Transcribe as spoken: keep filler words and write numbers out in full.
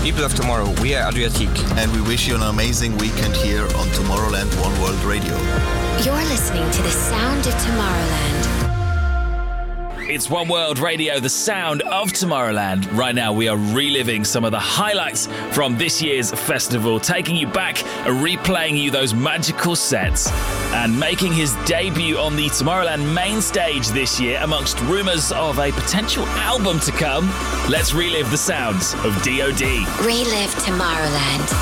People of Tomorrow, we are Adriatique. And we wish you an amazing weekend here on Tomorrowland One World Radio. You're listening to the sound of Tomorrowland. It's One World Radio, the sound of Tomorrowland. Right now, we are reliving some of the highlights from this year's festival, taking you back and replaying you those magical sets. And making his debut on the Tomorrowland main stage this year, amongst rumours of a potential album to come, let's relive the sounds of D O D. Relive Tomorrowland.